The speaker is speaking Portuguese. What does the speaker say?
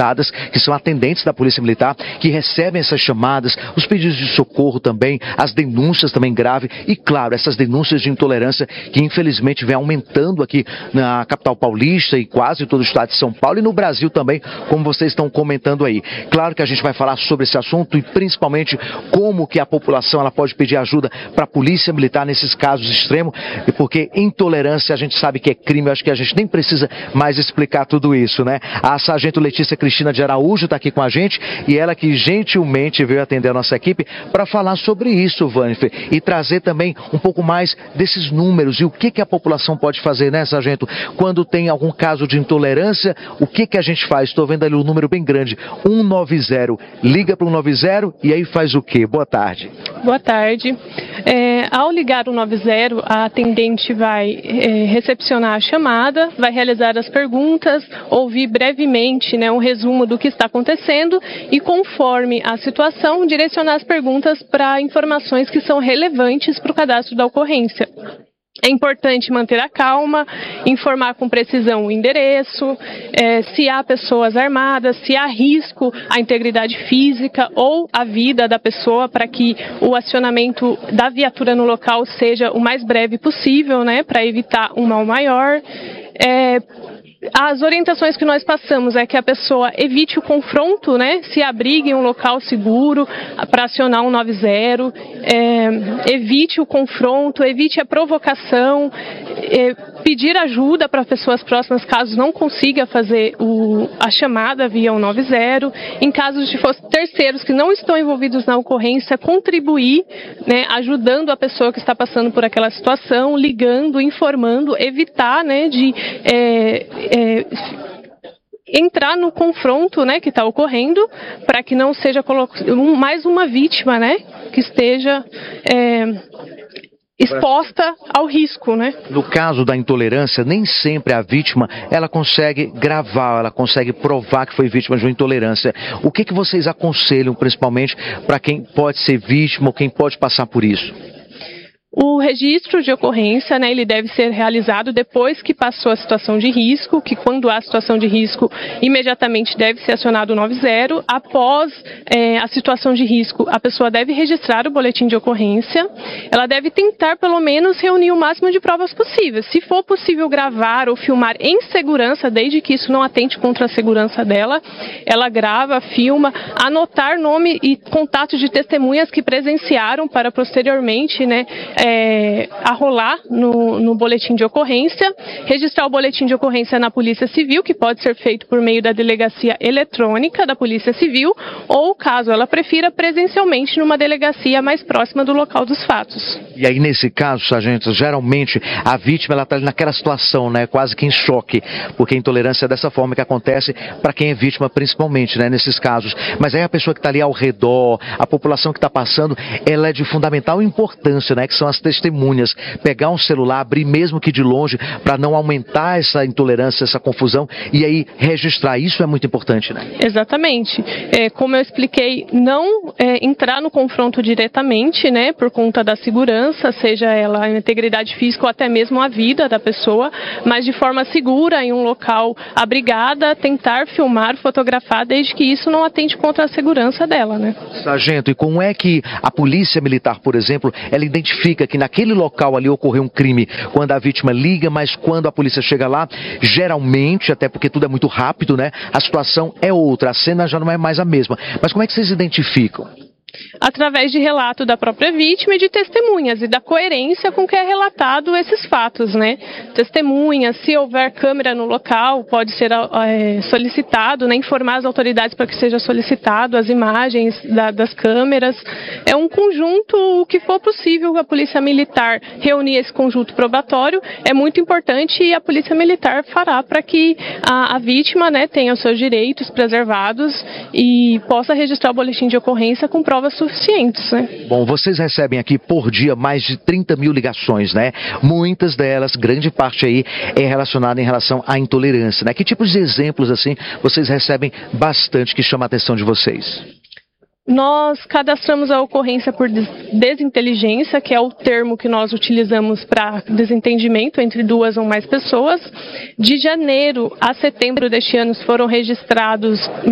capacitadas, que são atendentes da Polícia Militar, que recebem essas chamadas, os pedidos de socorro também, as denúncias também graves e, claro, essas denúncias de intolerância que infelizmente vem aumentando aqui na capital paulista e quase todo o estado de São Paulo e no Brasil também, como vocês estão comentando aí. Claro que a gente vai falar sobre esse assunto e principalmente como que a população ela pode pedir ajuda para a Polícia Militar nesses casos extremos, porque intolerância a gente sabe que é crime, eu acho que a gente nem precisa mais explicar tudo isso, né? A sargento Letícia Cristina de Araújo está aqui com a gente e ela que gentilmente veio atender a nossa equipe para falar sobre isso, Vanifer, e trazer também um pouco mais desses números e o que a população pode fazer, né, sargento? Quando tem algum caso de intolerância, o que a gente faz? Estou vendo ali um número bem grande, 190, liga para o 190 e aí faz o quê? Boa tarde. Boa tarde. Ao ligar o 90, a atendente vai recepcionar a chamada, vai realizar as perguntas, ouvir brevemente, né, um resumo do que está acontecendo e, conforme a situação, direcionar as perguntas para informações que são relevantes para o cadastro da ocorrência. É importante manter a calma, informar com precisão o endereço, se há pessoas armadas, se há risco à integridade física ou à vida da pessoa, para que o acionamento da viatura no local seja o mais breve possível, né, para evitar um mal maior. As orientações que nós passamos é que a pessoa evite o confronto, né, se abrigue em um local seguro para acionar 190, evite o confronto, evite a provocação, pedir ajuda para pessoas próximas caso não consiga fazer a chamada via 190. Em casos de terceiros que não estão envolvidos na ocorrência, contribuir, né, ajudando a pessoa que está passando por aquela situação, ligando, informando, evitar, né, de entrar no confronto, né, que está ocorrendo, para que não seja mais uma vítima, né, que esteja exposta ao risco, né? No caso da intolerância, nem sempre a vítima ela consegue gravar, ela consegue provar que foi vítima de uma intolerância. O que vocês aconselham, principalmente, para quem pode ser vítima ou quem pode passar por isso? O registro de ocorrência, né, ele deve ser realizado depois que passou a situação de risco, que quando há situação de risco, imediatamente deve ser acionado o 90. Após a situação de risco, a pessoa deve registrar o boletim de ocorrência. Ela deve tentar, pelo menos, reunir o máximo de provas possíveis. Se for possível gravar ou filmar em segurança, desde que isso não atente contra a segurança dela, ela grava, filma, anotar nome e contato de testemunhas que presenciaram para posteriormente, né, arrolar no boletim de ocorrência, registrar o boletim de ocorrência na Polícia Civil, que pode ser feito por meio da delegacia eletrônica da Polícia Civil, ou, caso ela prefira, presencialmente numa delegacia mais próxima do local dos fatos. E aí, nesse caso, sargento, geralmente a vítima ela está naquela situação, né, quase que em choque, porque a intolerância é dessa forma que acontece para quem é vítima, principalmente, né, nesses casos. Mas aí a pessoa que está ali ao redor, a população que está passando, ela é de fundamental importância, né, que são as testemunhas, pegar um celular, abrir mesmo que de longe, para não aumentar essa intolerância, essa confusão, e aí registrar. Isso é muito importante, né? Exatamente. Como eu expliquei, não entrar no confronto diretamente, né, por conta da segurança, seja ela a integridade física ou até mesmo a vida da pessoa, mas de forma segura, em um local abrigada, tentar filmar, fotografar, desde que isso não atente contra a segurança dela, né? Sargento, e como é que a Polícia Militar, por exemplo, ela identifica que naquele local ali ocorreu um crime quando a vítima liga, mas quando a polícia chega lá, geralmente, até porque tudo é muito rápido, né? A situação é outra, a cena já não é mais a mesma. Mas como é que vocês identificam? Através de relato da própria vítima e de testemunhas e da coerência com que é relatado esses fatos, né? Testemunhas, se houver câmera no local, pode ser solicitado, né? Informar as autoridades para que seja solicitado as imagens das câmeras. É um conjunto, o que for possível, a Polícia Militar reunir esse conjunto probatório é muito importante e a Polícia Militar fará para que a vítima, né, tenha os seus direitos preservados e possa registrar o boletim de ocorrência com provas suficientes, né? Bom, vocês recebem aqui por dia mais de 30 mil ligações, né? Muitas delas, grande parte aí, é relacionada em relação à intolerância, né? Que tipos de exemplos, assim, vocês recebem bastante que chama a atenção de vocês? Nós cadastramos a ocorrência por desinteligência, que é o termo que nós utilizamos para desentendimento entre duas ou mais pessoas. De janeiro a setembro deste ano foram registrados